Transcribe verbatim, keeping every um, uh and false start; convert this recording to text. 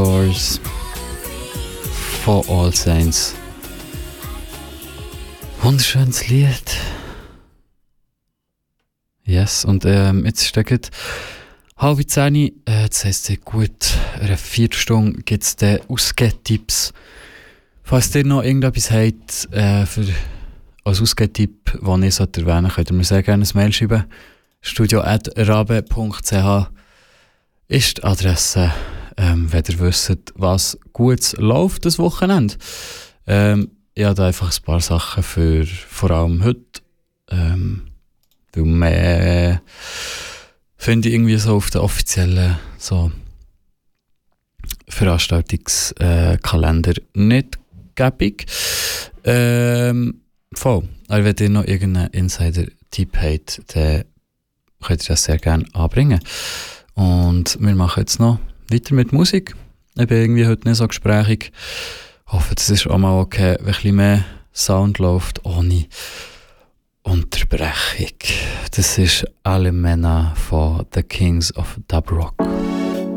Doors von All Saints. Wunderschönes Lied. Yes, und ähm, jetzt ist es halb zehn, äh, das heisst, gut, eine Viertelstunde gibt es dann Ausgehtipps. Falls ihr noch irgendetwas habt äh, für, als Ausgehtipp, den ich erwähnen sollte, könnt ihr mir sehr gerne ein Mail schreiben. studio at rabe punkt c h ist die Adresse, ähm, wenn ihr wisst, was gut läuft das Wochenende. Ähm, ich habe da einfach ein paar Sachen für vor allem heute. Ähm, weil mehr finde ich irgendwie so auf den offiziellen so Veranstaltungskalender äh, nicht gäbig. Ähm, voll. Aber wenn ihr noch irgendeinen Insider-Tipp habt, dann könnt ihr das sehr gerne anbringen. Und wir machen jetzt noch weiter mit Musik. Ich bin irgendwie heute nicht so gesprächig. Ich hoffe, das ist auch mal okay, wenn ein bisschen mehr Sound läuft, ohne Unterbrechung. Das ist Alle Männer von The Kings of Dub Rock.